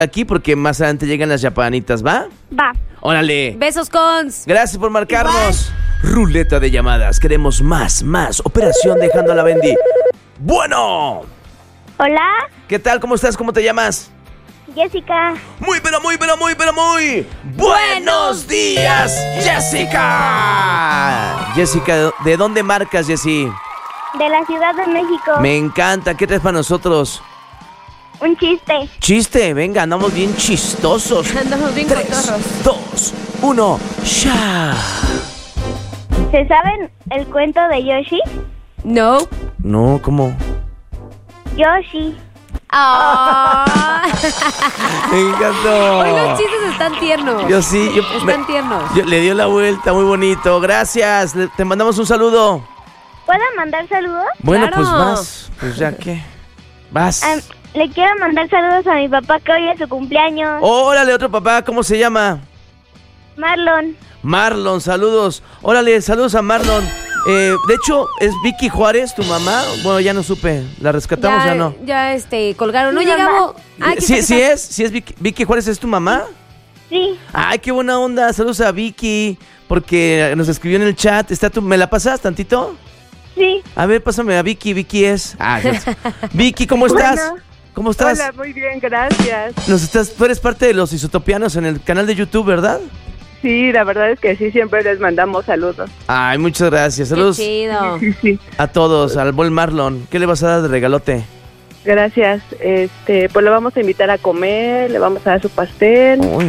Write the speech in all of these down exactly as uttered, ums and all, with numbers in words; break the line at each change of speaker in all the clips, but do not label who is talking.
aquí porque más adelante llegan las chaparanitas, ¿va?
Va.
Órale.
Besos, cons.
Gracias por marcarnos. Igual. Ruleta de llamadas. Queremos más, más. Operación Dejando a la Bendy. Bueno.
Hola.
¿Qué tal? ¿Cómo estás? ¿Cómo te llamas?
Jessica.
Muy, pero muy, pero muy, pero muy. ¡Buenos días, Jessica! Jessica, ¿de dónde marcas, Jessy?
De la Ciudad de México.
Me encanta. ¿Qué traes para nosotros?
Un chiste.
Chiste, venga, andamos bien chistosos.
Andamos bien
Tres,
cotorros.
dos, uno, ya.
¿Se saben el cuento de Yoshi?
No.
No, ¿cómo?
Yoshi.
Oh.
Me encantó.
Hoy los chistes están tiernos.
Yo sí, yo,
Están
me-
tiernos.
yo- le dio la vuelta, muy bonito. Gracias, le- te mandamos un saludo.
¿Puedo mandar saludos?
Bueno,
Claro.
pues vas, pues ya que. Vas.
Ah, le quiero mandar saludos a mi papá que hoy es su cumpleaños.
Órale, otro papá, ¿cómo se llama?
Marlon.
Marlon, saludos. Órale, saludos a Marlon. Eh, de hecho, ¿es Vicky Juárez tu mamá? Bueno, ya no supe. ¿La rescatamos ya, no?
Ya, este, colgaron. No
Mi mamá.
llegamos. Ay, ¿qué
Sí,
está,
sí
qué está?
es, sí es Vicky, Vicky Juárez, ¿es tu mamá?
Sí.
Ay, qué buena onda. Saludos a Vicky, porque nos escribió en el chat. ¿Está tu, ¿Me la pasas tantito?
Sí.
A ver, pásame a Vicky, Vicky es. Ah, ya sé. Vicky, ¿cómo estás?
Bueno.
¿Cómo estás?
Hola, muy bien, gracias.
Nos estás, tú eres parte de los isotopianos en el canal de YouTube, ¿verdad?
Sí, la verdad es que sí, siempre les mandamos saludos.
Ay, muchas gracias. Saludos
Qué chido.
Sí, sí,
a todos, al buen Marlon. ¿Qué le vas a dar de regalote?
gracias. Este, pues lo vamos a invitar a comer, le vamos a dar su pastel.
Uy.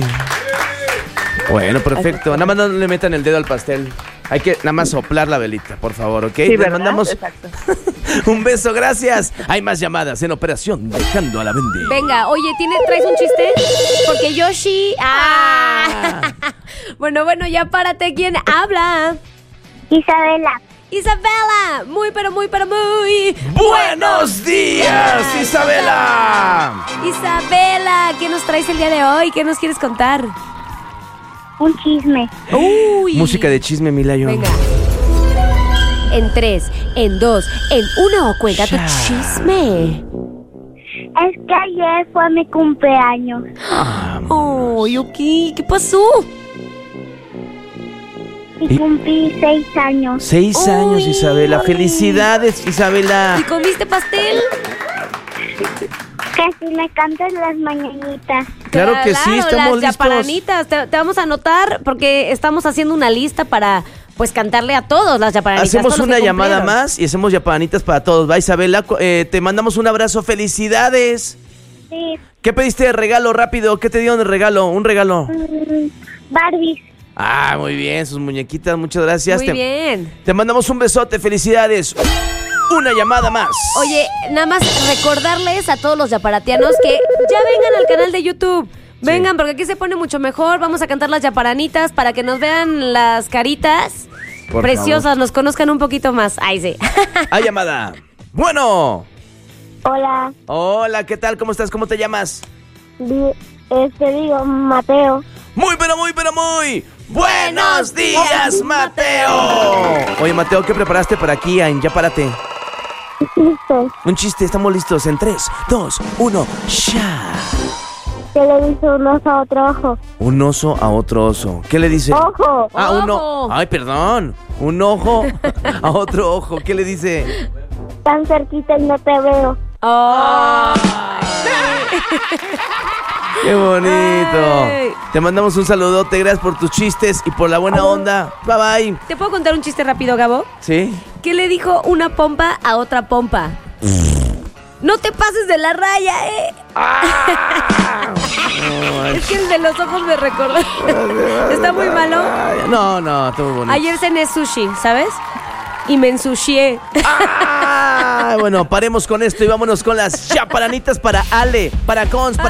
Bueno, perfecto. Nada más no le metan el dedo al pastel. Hay que nada más soplar la velita, por favor, ¿ok?
Sí,
Les
¿verdad?
mandamos
Exacto.
un beso, gracias. Hay más llamadas en Operación Dejando a la Bendy.
Venga, oye, ¿tiene, ¿traes un chiste? Porque Yoshi... Ah. Bueno, bueno, ya párate. ¿Quién habla?
Isabela.
Isabela. Muy, pero muy, pero muy...
¡Buenos días, Isabela!
Isabela, ¿qué nos traes el día de hoy? ¿Qué nos quieres contar?
Un chisme.
Uy.
Música de chisme, Milayo.
Venga. En tres, en dos, en uno, cuenta tu
Ya.
chisme.
Es que ayer fue mi cumpleaños.
Oh, Yuki, ¿qué pasó?
Y
¿Y?
cumplí seis años.
Seis
Uy.
años, Isabela. Felicidades, Isabela.
¿Y comiste pastel?
Que si me cantas las mañanitas.
Claro que sí, estamos
las
listos.
yaparanitas. Te, te vamos a anotar porque estamos haciendo una lista para, pues, cantarle a todos las yaparanitas.
Hacemos
todos los
una
que
llamada
cumplieron.
más y hacemos yapanitas para todos. Va, Isabela, cu- eh, te mandamos un abrazo. Felicidades.
Sí.
¿Qué pediste de regalo rápido? ¿Qué te dieron de regalo? Un regalo.
Mm, Barbies.
Ah, muy bien, sus muñequitas, muchas gracias.
Muy
te,
bien.
te mandamos un besote, felicidades. Una llamada más.
Oye, nada más recordarles a todos los yaparatianos que ya vengan al canal de YouTube. Vengan, porque aquí se pone mucho mejor. Vamos a cantar las yaparanitas para que nos vean las caritas
Por
preciosas,
favor.
nos conozcan un poquito más. Ay, sí.
Hay llamada. Bueno.
Hola.
Hola, ¿qué tal? ¿Cómo estás? ¿Cómo te llamas?
Di- Este digo, Mateo.
Muy, pero muy, pero muy. Buenos días, Mateo. Oye, Mateo, ¿qué preparaste para aquí en Ya Párate?
Listo.
Un chiste, estamos listos en tres, dos, uno, ya.
¿Qué le dice un oso a otro ojo?
Un oso a otro oso. ¿Qué le dice?
¡Ojo!
Ah, un
Ojo.
ojo. Ay, perdón. Un ojo a otro ojo. ¿Qué le dice?
Tan cerquita y no te veo.
Oh.
¡Qué bonito!
Ay.
Te mandamos un saludote. Gracias por tus chistes y por la buena onda. Bye, bye.
¿Te puedo contar un chiste rápido, Gabo?
¿Sí?
¿Qué le dijo una pompa a otra pompa? No te pases de la raya, ¿eh? Es que el de los ojos me recordó. Está muy malo.
Ay, no, no, estuvo bonito.
Ayer cené sushi, ¿sabes? Y me ensucié.
Ah, bueno, paremos con esto y vámonos con las chaparanitas para Ale, para Cons, para